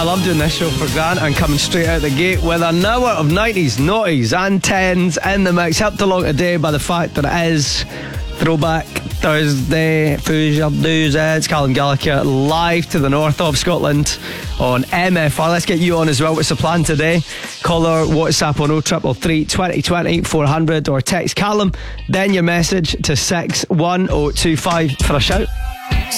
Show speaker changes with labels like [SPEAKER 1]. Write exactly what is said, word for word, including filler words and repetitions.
[SPEAKER 1] I love doing this show for Grant and coming straight out the gate with an hour of nineties, noughties and tens in the mix. Helped along today by the fact that it is Throwback Thursday. Future News. It's Callum Gallagher live to the north of Scotland on M F R. Let's get you on as well. What's the plan today? Call our WhatsApp on oh triple three, twenty twenty, four hundred or text Callum, then your message to six one oh two five for a shout.